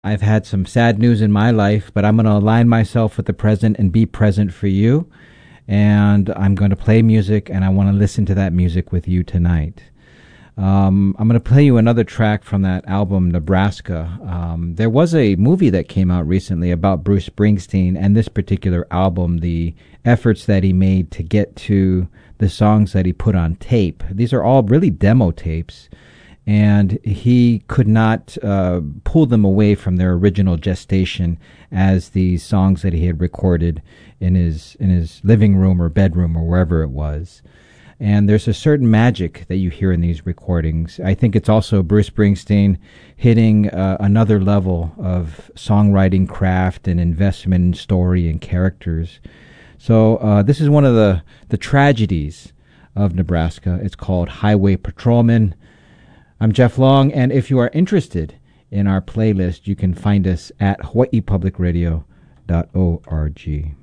I've had some sad news in my life, but I'm going to align myself with the present and be present for you. And I'm going to play music, and I want to listen to that music with you tonight. I'm going to play you another track from that album, Nebraska. There was a movie that came out recently about Bruce Springsteen and this particular album, the efforts that he made to get to the songs that he put on tape. These are all really demo tapes, and he could not pull them away from their original gestation as the songs that he had recorded in his living room or bedroom or wherever it was. And there's a certain magic that you hear in these recordings. I think it's also Bruce Springsteen hitting another level of songwriting craft and investment in story and characters. So this is one of the tragedies of Nebraska. It's called Highway Patrolman. I'm Jeff Long, and if you are interested in our playlist, you can find us at hawaiipublicradio.org.